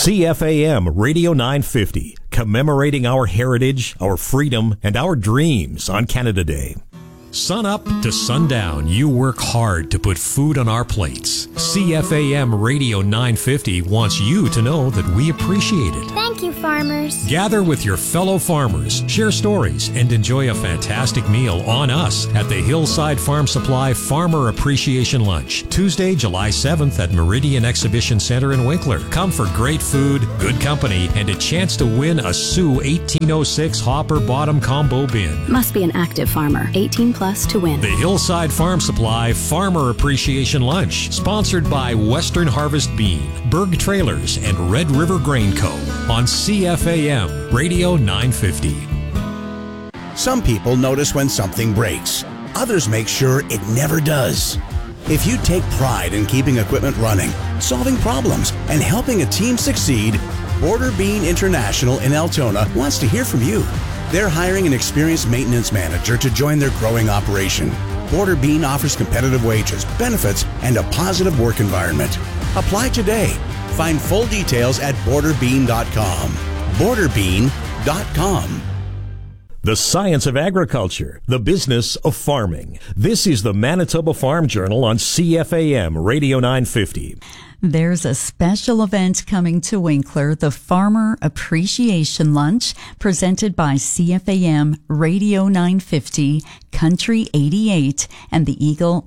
CFAM Radio 950, commemorating our heritage, our freedom, and our dreams on Canada Day. Sun up to sundown, you work hard to put food on our plates. CFAM Radio 950 wants you to know that we appreciate it. Thank you, farmers. Gather with your fellow farmers, share stories, and enjoy a fantastic meal on us at the Hillside Farm Supply Farmer Appreciation Lunch, Tuesday, July 7th at Meridian Exhibition Center in Winkler. Come for great food, good company, and a chance to win a Sioux 1806 Hopper Bottom Combo Bin. Must be an active farmer, 18 plus to win. The Hillside Farm Supply Farmer Appreciation Lunch, sponsored by Western Harvest Bean, Berg Trailers, and Red River Grain Co. on CFAM Radio 950. Some people notice when something breaks. Others make sure it never does. If you take pride in keeping equipment running, solving problems, and helping a team succeed, Border Bean International in Altona wants to hear from you. They're hiring an experienced maintenance manager to join their growing operation. Border Bean offers competitive wages, benefits, and a positive work environment. Apply today. Find full details at borderbean.com. borderbean.com. The science of agriculture, the business of farming. This is the Manitoba Farm Journal on CFAM Radio 950. There's a special event coming to Winkler, the Farmer Appreciation Lunch, presented by CFAM Radio 950, Country 88, and the Eagle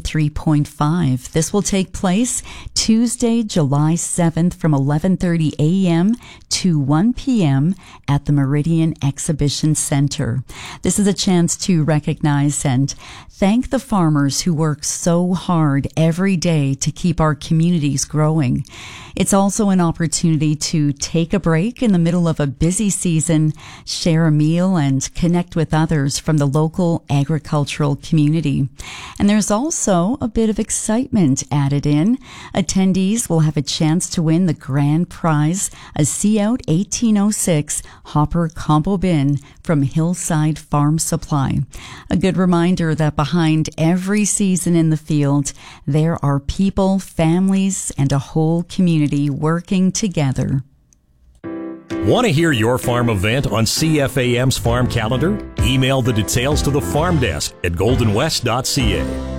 93.5. This will take place Tuesday, July 7th from 11:30 a.m. to 1 p.m. at the Meridian Exhibition Center. This is a chance to recognize and thank the farmers who work so hard every day to keep our communities growing. It's also an opportunity to take a break in the middle of a busy season, share a meal, and connect with others from the local agricultural community. And there's also a bit of excitement added in. Attendees will have a chance to win the grand prize, a Seaout 1806 Hopper Combo Bin from Hillside Farm Supply. A good reminder that behind every season in the field, there are people, families, and a whole community working together. Want to hear your farm event on CFAM's farm calendar? Email the details to the farm desk at goldenwest.ca.